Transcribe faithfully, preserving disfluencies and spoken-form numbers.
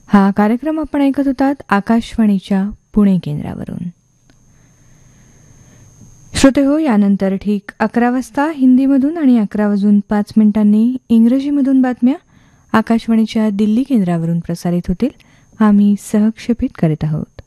हा कार्यक्रम आपण ऐकत होतात आकाशवाणीच्या पुणे केंद्रावरून. श्रोते हो, यानंतर ठीक अकरा वाजता हिंदीमधून आणि अकरा वाजून पाच मिनिटांनी इंग्रजीमधून बातम्या आकाशवाणीच्या दिल्ली केंद्रावरून प्रसारित होतील. आम्ही सहक्षेपित करीत आहोत.